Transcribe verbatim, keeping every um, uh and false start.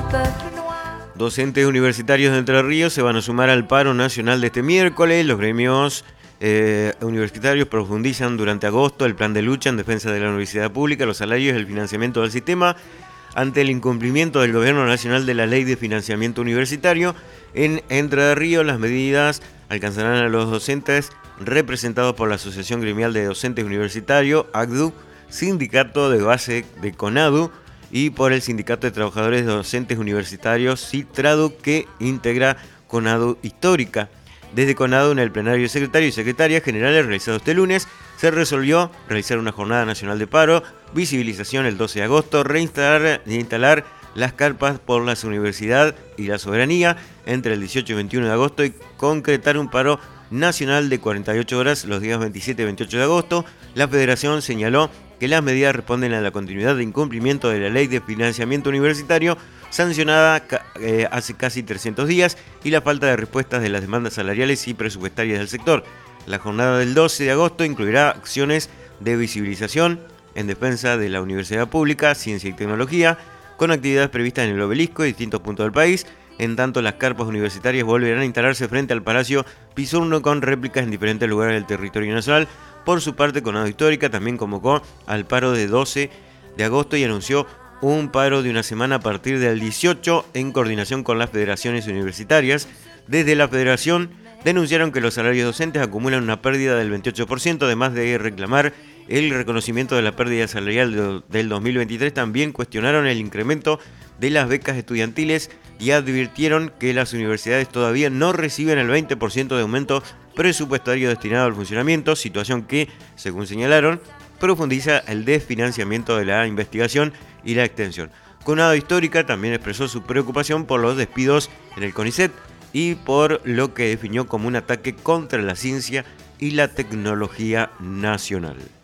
Docentes universitarios de Entre Ríos se van a sumar al paro nacional de este miércoles. Los gremios eh, universitarios profundizan durante agosto el plan de lucha en defensa de la universidad pública, los salarios y el financiamiento del sistema ante el incumplimiento del Gobierno Nacional de la Ley de Financiamiento Universitario. En Entre Ríos, las medidas alcanzarán a los docentes representados por la Asociación Gremial de Docentes Universitarios, A C D U, Sindicato de Base de CONADU, y por el Sindicato de Trabajadores Docentes Universitarios, CITRADU, que integra CONADU Histórica. Desde CONADU, en el plenario de secretario y secretarias generales realizado este lunes, se resolvió realizar una jornada nacional de paro, visibilización el doce de agosto, reinstalar y instalar las carpas por la universidad y la soberanía entre el dieciocho y veintiuno de agosto y concretar un paro nacional de cuarenta y ocho horas los días veintisiete y veintiocho de agosto. La federación señaló que las medidas responden a la continuidad de incumplimiento de la Ley de Financiamiento Universitario, sancionada eh, hace casi trescientos días, y la falta de respuestas de las demandas salariales y presupuestarias del sector. La jornada del doce de agosto incluirá acciones de visibilización en defensa de la universidad pública, ciencia y tecnología, con actividades previstas en el Obelisco y distintos puntos del país. En tanto, las carpas universitarias volverán a instalarse frente al Palacio Pisurno con réplicas en diferentes lugares del territorio nacional. Por su parte, CONADU Histórica también convocó al paro de doce de agosto y anunció un paro de una semana a partir del dieciocho en coordinación con las federaciones universitarias. Desde la federación denunciaron que los salarios docentes acumulan una pérdida del veintiocho por ciento, además de reclamar el reconocimiento de la pérdida salarial del dos mil veintitrés. También cuestionaron el incremento de las becas estudiantiles y advirtieron que las universidades todavía no reciben el veinte por ciento de aumento presupuestario destinado al funcionamiento, situación que, según señalaron, profundiza el desfinanciamiento de la investigación y la extensión. CONADU Histórica también expresó su preocupación por los despidos en el CONICET y por lo que definió como un ataque contra la ciencia y la tecnología nacional.